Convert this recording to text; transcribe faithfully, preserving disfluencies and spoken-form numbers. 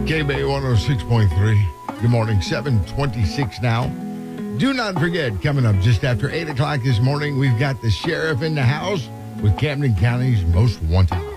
K B A one oh six point three. Good morning, seven twenty-six now. Do not forget, coming up just after eight o'clock this morning, we've got the sheriff in the house with Camden County's Most Wanted.